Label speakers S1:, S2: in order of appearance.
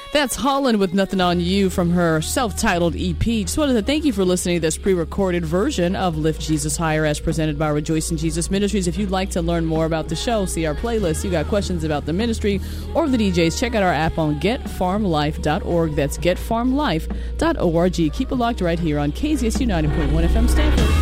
S1: That's Holland with Nothing on You from her self-titled EP. Just wanted to thank you for listening to this pre-recorded version of Lift Jesus Higher as presented by Rejoicing Jesus Ministries. If you'd like to learn more about the show, see our playlist, you got questions about the ministry or the DJs, check out our app on getfarmlife.org. That's getfarmlife.org. Keep it locked right here on KZSU 90.1 FM Stanford.